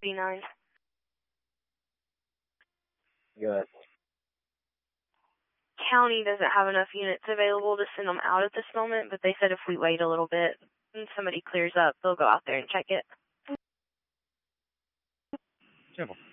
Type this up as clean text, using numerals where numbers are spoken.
B9. Good. County doesn't have enough units available to send them out at this moment, but they said if we wait a little bit and somebody clears up, they'll go out there and check it. Simple.